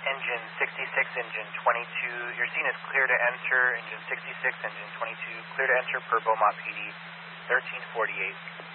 engine 66, engine 22. Your scene is clear to enter. Engine 66, engine 22, clear to enter per Beaumont PD 1348.